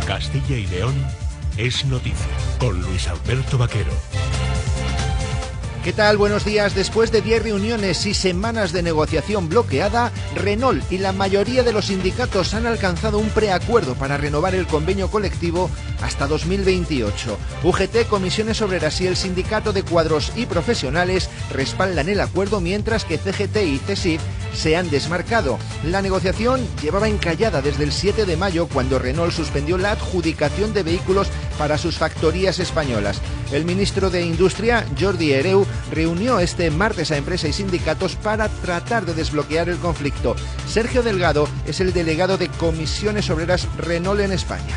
Castilla y León es noticia, con Luis Alberto Vaquero. ¿Qué tal? Buenos días. Después de 10 reuniones y semanas de negociación bloqueada, Renault y la mayoría de los sindicatos han alcanzado un preacuerdo para renovar el convenio colectivo hasta 2028. UGT, Comisiones Obreras y el Sindicato de Cuadros y Profesionales respaldan el acuerdo, mientras que CGT y CSIC se han desmarcado. La negociación llevaba encallada desde el 7 de mayo, cuando Renault suspendió la adjudicación de vehículos para sus factorías españolas. El ministro de Industria, Jordi Hereu, reunió este martes a empresa y sindicatos para tratar de desbloquear el conflicto. Sergio Delgado es el delegado de Comisiones Obreras Renault en España.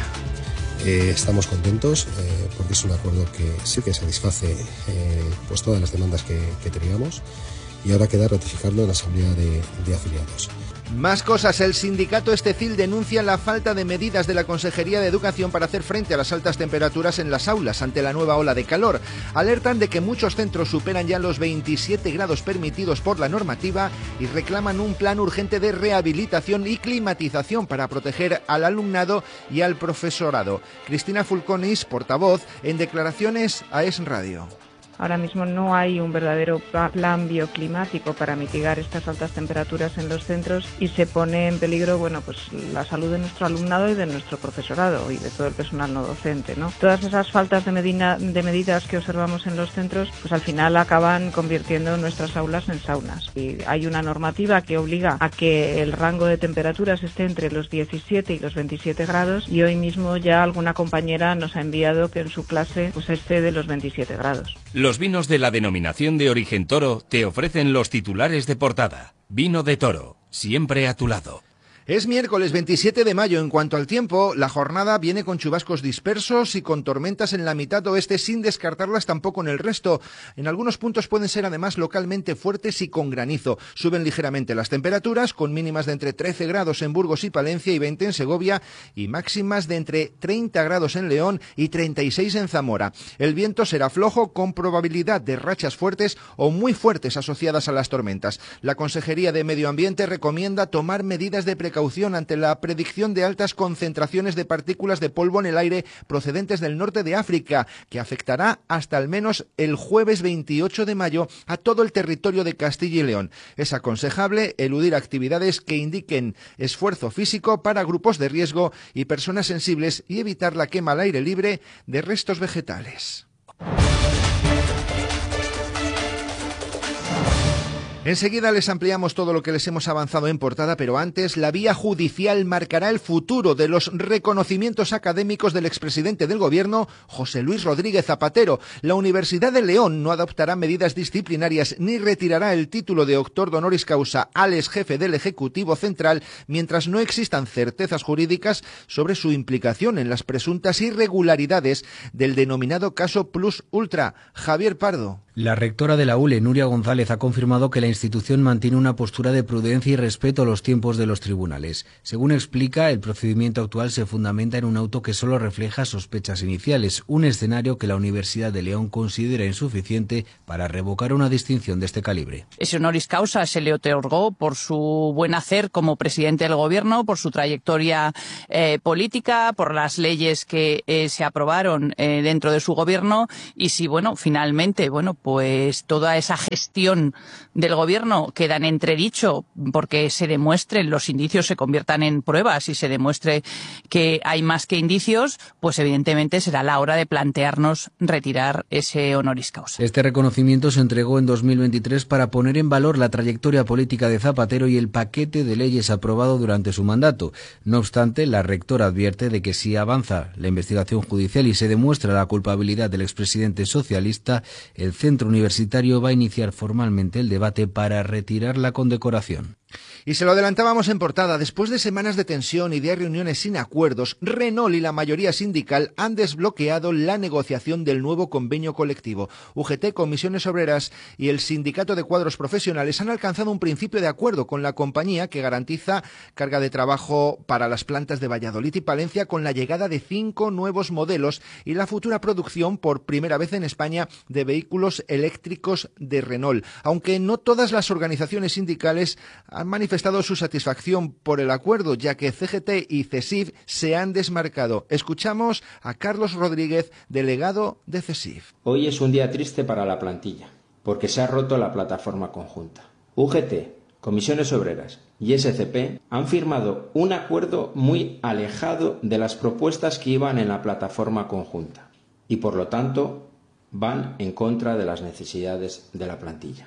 Estamos contentos porque es un acuerdo que sí que satisface pues todas las demandas que teníamos, y ahora queda ratificarlo en la Asamblea de Afiliados. Más cosas. El sindicato Estecil denuncia la falta de medidas de la Consejería de Educación para hacer frente a las altas temperaturas en las aulas ante la nueva ola de calor. Alertan de que muchos centros superan ya los 27 grados permitidos por la normativa y reclaman un plan urgente de rehabilitación y climatización para proteger al alumnado y al profesorado. Cristina Fulconis, portavoz, en declaraciones a Es Radio. Ahora mismo no hay un verdadero plan bioclimático para mitigar estas altas temperaturas en los centros, y se pone en peligro, la salud de nuestro alumnado y de nuestro profesorado y de todo el personal no docente, ¿no? Todas esas faltas de medidas que observamos en los centros, pues al final acaban convirtiendo nuestras aulas en saunas. Y hay una normativa que obliga a que el rango de temperaturas esté entre los 17 y los 27 grados, y hoy mismo ya alguna compañera nos ha enviado que en su clase pues esté de los 27 grados. Los vinos de la denominación de origen Toro te ofrecen los titulares de portada. Vino de Toro, siempre a tu lado. Es miércoles 27 de mayo. En cuanto al tiempo, la jornada viene con chubascos dispersos y con tormentas en la mitad oeste, sin descartarlas tampoco en el resto. En algunos puntos pueden ser además localmente fuertes y con granizo. Suben ligeramente las temperaturas, con mínimas de entre 13 grados en Burgos y Palencia y 20 en Segovia, y máximas de entre 30 grados en León y 36 en Zamora. El viento será flojo, con probabilidad de rachas fuertes o muy fuertes asociadas a las tormentas. La Consejería de Medio Ambiente recomienda tomar medidas de precaución ante la predicción de altas concentraciones de partículas de polvo en el aire procedentes del norte de África, que afectará hasta al menos el jueves 28 de mayo a todo el territorio de Castilla y León. Es aconsejable eludir actividades que indiquen esfuerzo físico para grupos de riesgo y personas sensibles, y evitar la quema al aire libre de restos vegetales. Enseguida les ampliamos todo lo que les hemos avanzado en portada, pero antes, la vía judicial marcará el futuro de los reconocimientos académicos del expresidente del Gobierno, José Luis Rodríguez Zapatero. La Universidad de León no adoptará medidas disciplinarias ni retirará el título de doctor honoris causa al exjefe del Ejecutivo Central mientras no existan certezas jurídicas sobre su implicación en las presuntas irregularidades del denominado caso Plus Ultra. Javier Pardo. La rectora de la ULE, Nuria González, ha confirmado que la institución mantiene una postura de prudencia y respeto a los tiempos de los tribunales. Según explica, el procedimiento actual se fundamenta en un auto que solo refleja sospechas iniciales, un escenario que la Universidad de León considera insuficiente para revocar una distinción de este calibre. Ese honoris causa se le otorgó por su buen hacer como presidente del Gobierno, por su trayectoria política, por las leyes que se aprobaron dentro de su Gobierno, y si, finalmente, pues toda esa gestión del Gobierno queda en entredicho porque se demuestren, los indicios se conviertan en pruebas y se demuestre que hay más que indicios, pues evidentemente será la hora de plantearnos retirar ese honoris causa. Este reconocimiento se entregó en 2023 para poner en valor la trayectoria política de Zapatero y el paquete de leyes aprobado durante su mandato. No obstante, la rectora advierte de que si avanza la investigación judicial y se demuestra la culpabilidad del expresidente socialista, el centro universitario va a iniciar formalmente el debate para retirar la condecoración. Y se lo adelantábamos en portada. Después de semanas de tensión y de reuniones sin acuerdos, Renault y la mayoría sindical han desbloqueado la negociación del nuevo convenio colectivo. UGT, Comisiones Obreras y el Sindicato de Cuadros Profesionales han alcanzado un principio de acuerdo con la compañía que garantiza carga de trabajo para las plantas de Valladolid y Palencia, con la llegada de 5 nuevos modelos y la futura producción por primera vez en España de vehículos eléctricos de Renault. Aunque no todas las organizaciones sindicales han manifestado su satisfacción por el acuerdo, ya que CGT y CESIF se han desmarcado. Escuchamos a Carlos Rodríguez, delegado de CESIF. Hoy es un día triste para la plantilla, porque se ha roto la plataforma conjunta. UGT, Comisiones Obreras y SCP han firmado un acuerdo muy alejado de las propuestas que iban en la plataforma conjunta y, por lo tanto, van en contra de las necesidades de la plantilla.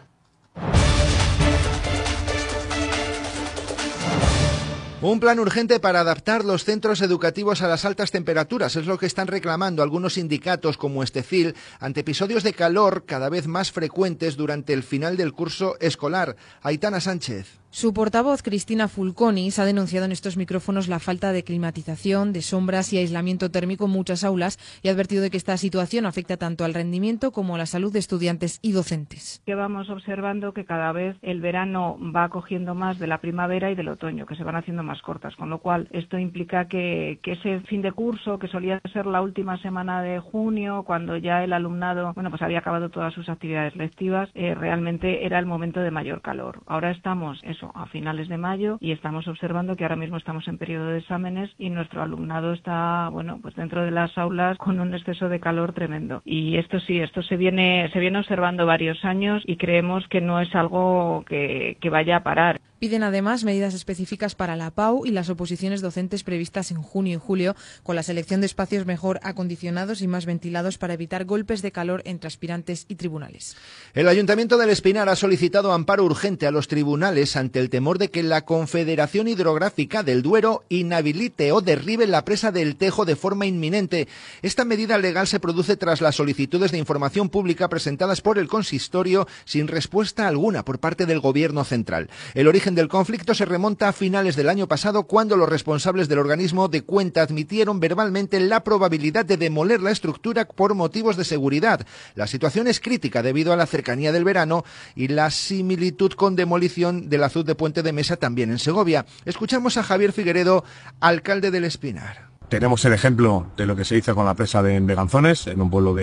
Un plan urgente para adaptar los centros educativos a las altas temperaturas es lo que están reclamando algunos sindicatos como Estecil ante episodios de calor cada vez más frecuentes durante el final del curso escolar. Aitana Sánchez. Su portavoz, Cristina Fulconis, ha denunciado en estos micrófonos la falta de climatización, de sombras y aislamiento térmico en muchas aulas y ha advertido de que esta situación afecta tanto al rendimiento como a la salud de estudiantes y docentes. Que vamos observando que cada vez el verano va cogiendo más de la primavera y del otoño, que se van haciendo más cortas, con lo cual esto implica que ese fin de curso, que solía ser la última semana de junio, cuando ya el alumnado pues había acabado todas sus actividades lectivas, realmente era el momento de mayor calor. Ahora estamos a finales de mayo y estamos observando que ahora mismo estamos en periodo de exámenes y nuestro alumnado está pues dentro de las aulas con un exceso de calor tremendo. Y esto se viene observando varios años y creemos que no es algo que vaya a parar. Piden además medidas específicas para la PAU y las oposiciones docentes previstas en junio y julio, con la selección de espacios mejor acondicionados y más ventilados para evitar golpes de calor entre aspirantes y tribunales. El Ayuntamiento del Espinar ha solicitado amparo urgente a los tribunales ante el temor de que la Confederación Hidrográfica del Duero inhabilite o derribe la presa del Tejo de forma inminente. Esta medida legal se produce tras las solicitudes de información pública presentadas por el consistorio sin respuesta alguna por parte del Gobierno central. El origen del conflicto se remonta a finales del año pasado, cuando los responsables del organismo de cuenta admitieron verbalmente la probabilidad de demoler la estructura por motivos de seguridad. La situación es crítica debido a la cercanía del verano y la similitud con demolición del azud de Puente de Mesa también en Segovia. Escuchamos a Javier Figueredo, alcalde del Espinar. Tenemos el ejemplo de lo que se hizo con la presa de Beganzones, en un pueblo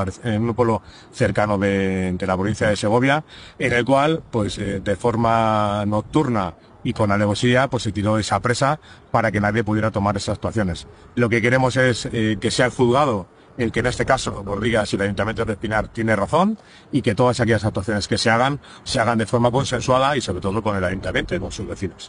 cercano de la provincia de Segovia, en el cual, de forma nocturna y con alevosía, se tiró esa presa para que nadie pudiera tomar esas actuaciones. Lo que queremos es que sea el juzgado el que en este caso nos diga si el Ayuntamiento de Espinar tiene razón y que todas aquellas actuaciones que se hagan de forma consensuada y sobre todo con el Ayuntamiento y con sus vecinos.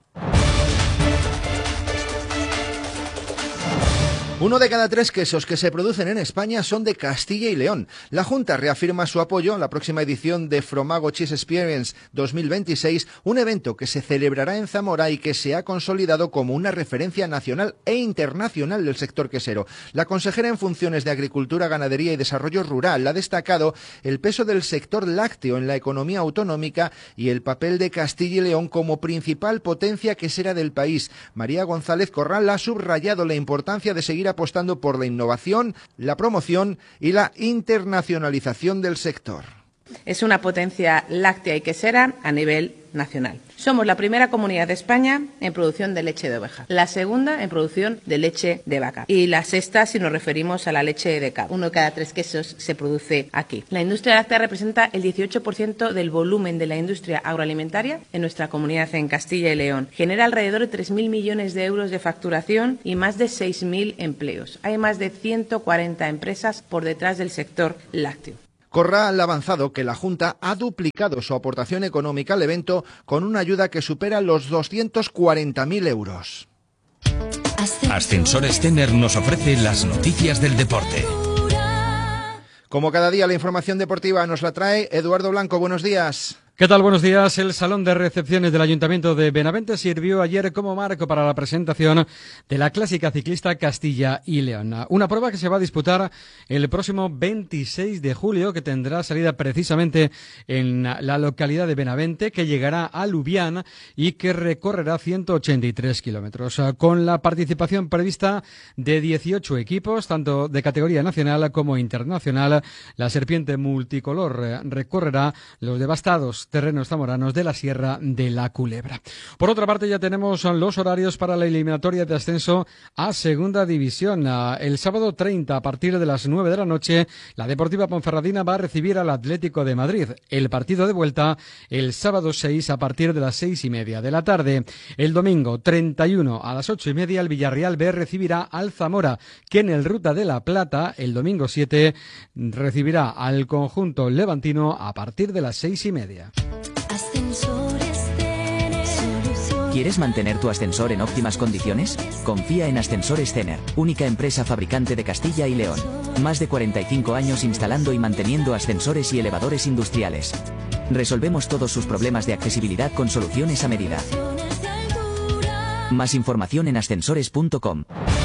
Uno de cada 3 quesos que se producen en España son de Castilla y León. La Junta reafirma su apoyo a la próxima edición de Fromago Cheese Experience 2026, un evento que se celebrará en Zamora y que se ha consolidado como una referencia nacional e internacional del sector quesero. La consejera en funciones de Agricultura, Ganadería y Desarrollo Rural ha destacado el peso del sector lácteo en la economía autonómica y el papel de Castilla y León como principal potencia quesera del país. María González Corral ha subrayado la importancia de seguir apostando por la innovación, la promoción y la internacionalización del sector. Es una potencia láctea y quesera a nivel nacional. Somos la primera comunidad de España en producción de leche de oveja, la segunda en producción de leche de vaca y la sexta si nos referimos a la leche de cabra. 1 de cada 3 quesos se produce aquí. La industria láctea representa el 18% del volumen de la industria agroalimentaria en nuestra comunidad en Castilla y León. Genera alrededor de 3.000 millones de euros de facturación y más de 6.000 empleos. Hay más de 140 empresas por detrás del sector lácteo. Corral ha avanzado que la Junta ha duplicado su aportación económica al evento con una ayuda que supera los 240.000 euros. Ascensores Tener nos ofrece las noticias del deporte. Como cada día, la información deportiva nos la trae Eduardo Blanco. Buenos días. ¿Qué tal? Buenos días. El Salón de Recepciones del Ayuntamiento de Benavente sirvió ayer como marco para la presentación de la Clásica Ciclista Castilla y León. Una prueba que se va a disputar el próximo 26 de julio, que tendrá salida precisamente en la localidad de Benavente, que llegará a Lubián y que recorrerá 183 kilómetros. Con la participación prevista de 18 equipos, tanto de categoría nacional como internacional, la serpiente multicolor recorrerá los devastados los terrenos zamoranos de la Sierra de la Culebra. Por otra parte, ya tenemos los horarios para la eliminatoria de ascenso a Segunda División. El sábado 30, a partir de las 9 de la noche, la Deportiva Ponferradina va a recibir al Atlético de Madrid. El partido de vuelta el sábado 6 a partir de las 6:30 de la tarde. El domingo 31 a las 8:30 el Villarreal B recibirá al Zamora, que en el Ruta de la Plata el domingo 7 recibirá al conjunto levantino a partir de las 6:30. ¿Quieres mantener tu ascensor en óptimas condiciones? Confía en Ascensores Cener, única empresa fabricante de Castilla y León. Más de 45 años instalando y manteniendo ascensores y elevadores industriales. Resolvemos todos sus problemas de accesibilidad con soluciones a medida. Más información en ascensores.com.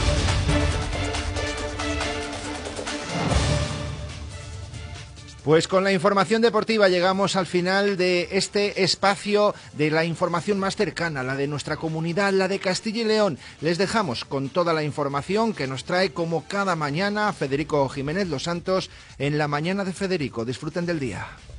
Pues con la información deportiva llegamos al final de este espacio de la información más cercana, la de nuestra comunidad, la de Castilla y León. Les dejamos con toda la información que nos trae como cada mañana Federico Jiménez Los Santos en La Mañana de Federico. Disfruten del día.